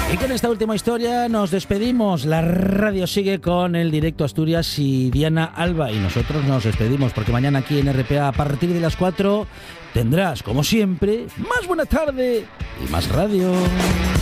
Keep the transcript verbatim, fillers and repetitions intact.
Y con esta última historia nos despedimos. La radio sigue con el Directo Asturias y Diana Alba. Y nosotros nos despedimos porque mañana aquí en R P A a partir de las cuatro tendrás, como siempre, más buena tarde y más radio.